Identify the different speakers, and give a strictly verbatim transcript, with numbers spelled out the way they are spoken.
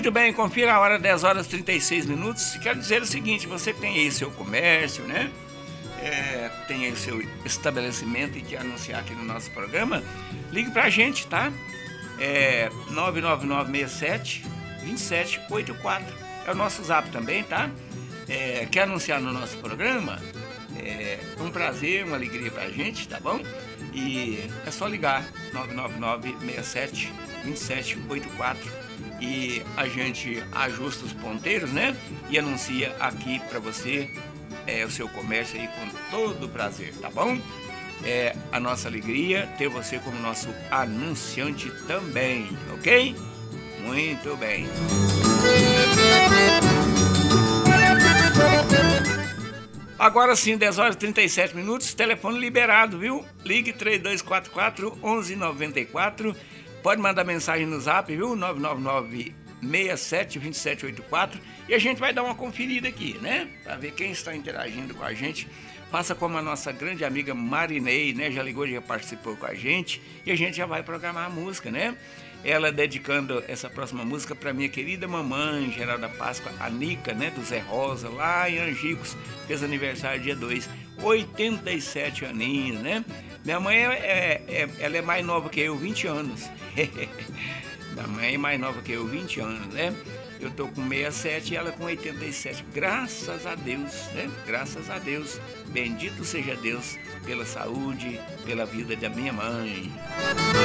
Speaker 1: Muito bem, confira a hora, dez horas e trinta e seis minutos. Quero dizer o seguinte, você que tem aí seu comércio, né? É, tem aí seu estabelecimento e quer anunciar aqui no nosso programa, ligue pra gente, tá? É nove nove nove seis sete, dois sete oito quatro. É o nosso zap também, tá? É, quer anunciar no nosso programa? É um prazer, uma alegria pra gente, tá bom? E é só ligar nove nove nove seis sete, dois sete oito quatro e a gente ajusta os ponteiros, né? E anuncia aqui pra você é, o seu comércio aí com todo prazer, tá bom? É a nossa alegria ter você como nosso anunciante também, ok? Muito bem. Agora sim, dez horas e trinta e sete minutos, telefone liberado, viu? Ligue três dois quatro quatro, onze noventa e quatro. Pode mandar mensagem no zap, viu? nove nove nove seis sete, dois sete oito quatro. E a gente vai dar uma conferida aqui, né? Para ver quem está interagindo com a gente. Faça como a nossa grande amiga Marinei, né? Já ligou, já participou com a gente. E a gente já vai programar a música, né? Ela dedicando essa próxima música para minha querida mamãe, Geralda Páscoa, a Nica, né? Do Zé Rosa, lá em Angicos. Fez aniversário dia dois. oitenta e sete aninhos, né? Minha mãe, é, é, ela é mais nova que eu, vinte anos. Minha mãe é mais nova que eu, vinte anos, né? Eu tô com sessenta e sete e ela com oitenta e sete. Graças a Deus, né? Graças a Deus. Bendito seja Deus pela saúde, pela vida da minha mãe.